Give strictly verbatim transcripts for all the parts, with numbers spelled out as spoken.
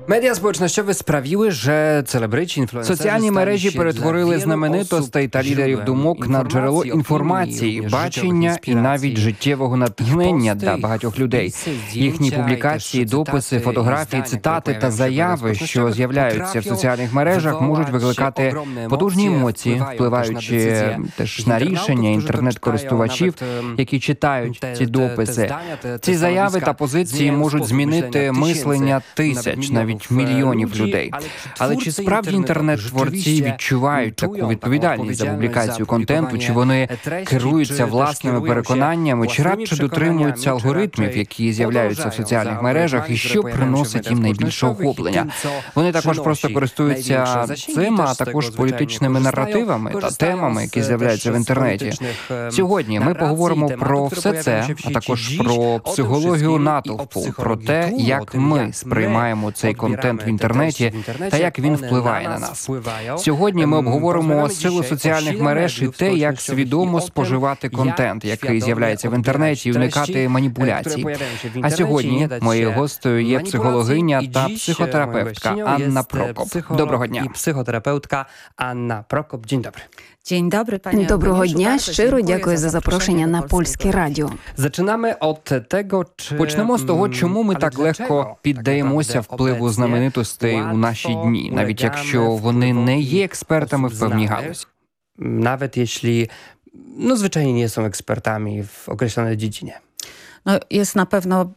Медіа społecznościowe sprawiły, że celebryci, інфлюенсери Соціальні мережі перетворили знаменитостей та лідерів думок на джерело інформації, бачення і навіть життєвого натхнення для багатьох людей. Їхні публікації, дописи, фотографії, цитати та заяви, що з'являються в соціальних мережах, можуть викликати потужні емоції, впливаючи теж на рішення інтернет-користувачів, які читають ці дописи. Ці заяви та позиції можуть змінити мислення тисяч, навіть мільйонів людей. Але чи справді інтернет-творці відчувають таку відповідальність за публікацію контенту, чи вони керуються власними переконаннями, чи радше дотримуються алгоритмів, які з'являються в соціальних мережах, і що приносить їм найбільше охоплення? Вони також просто користуються цим, а також політичними наративами та темами, які з'являються в інтернеті. Сьогодні ми поговоримо про все це, а також про психологію натовпу, про те, як ми сприймаємо цей контент в інтернеті та як він впливає на нас. Сьогодні ми обговоримо силу соціальних мереж і те, як свідомо споживати контент, який з'являється в інтернеті, і уникати маніпуляцій. А сьогодні моєю гостею є психологиня та психотерапевтка Анна Прокоп. Доброго дня. І психотерапевтка Анна Прокоп. День добрий. Dzień dobry, panie. Доброго дня, щиро дякую за запрошення на Польське радіо. Zaczynamy od tego, чи... Почнемо з того, чому ми так легко піддаємося впливу знаменитостей у наші дні, навіть якщо вони не є експертами в певній галузі. Nawet jeśli, no zwyczajnie nie są ekspertami w określonej dziedzinie. No, jest na pewno...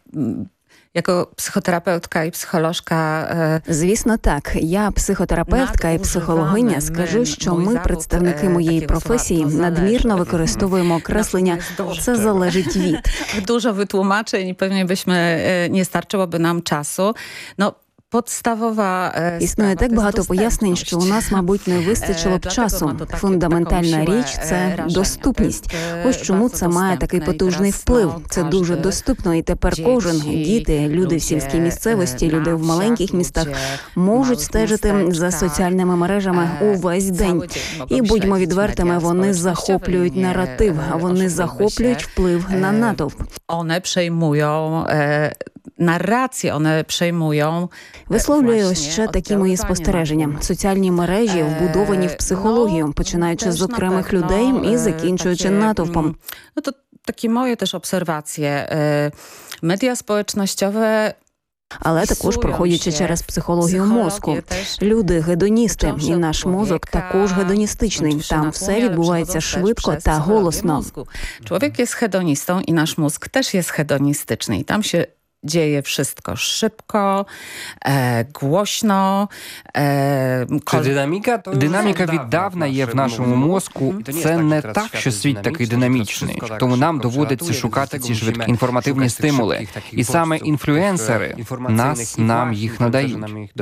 Jako psychoterapeutka і психологка... Звісно, так. Я психотерапевтка і психологиня. Скажу, що ми, представники моєї професії, надмірно використовуємо окреслення «це залежить від». Dużo wytłumaczeń i pewnie byśmy nie starczyłoby nam czasu. No, Подставова існує так багато пояснень, що у нас, мабуть, не вистачило б часу. Фундаментальна річ – це доступність. Ось чому це має такий потужний вплив. Це дуже доступно, і тепер кожен, діти, люди в сільській місцевості, люди в маленьких містах можуть стежити за соціальними мережами увесь день. І, будьмо відвертими, вони захоплюють наратив, а вони захоплюють вплив на натовп. Вони przejmują narracje, one przejmują. Висловлюю ще такі мої спостереження. Соціальні мережі вбудовані в психологію, починаючи з окремих людей і закінчуючи натовпом. No to takie moje też obserwacje. Media społecznościowe але також проходячи через психологію мозку. Люди – гедоністи, і наш мозок також гедоністичний. Там все відбувається швидко та голосно. Człowiek jest hedonistą i nasz mózg też jest hedonistyczny. I tam się dzieje wszystko szybko, e, głośno. E, Чи динаміка? То Динаміка віддавна є в нашому мозку. Це не так, що світ такий динамічний. Тому нам доводиться шукати ці швидкі інформативні стимули. І саме інфлюенсери нас нам їх надають.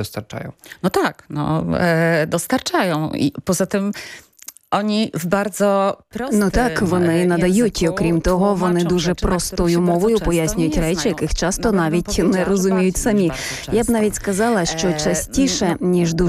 No tak, no, e, dostarczają. I poza tym Oni w bardzo prostym, Ну так, вони надають, і окрім того, вони дуже простою мовою пояснюють речі, яких часто навіть не розуміють самі. Я б навіть сказала, що частіше, ніж дуже